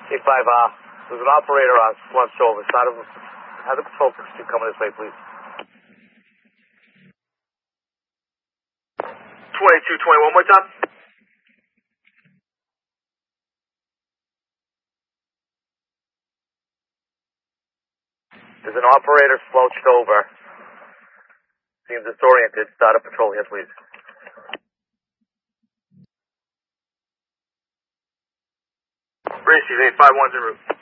Hey, 5, there's an operator on slunched over. Have the patrol keep coming this way, please. 2220, one more time. There's an operator slouched over. Seems disoriented. Start a patrol here, please. Bracy, 851 en route.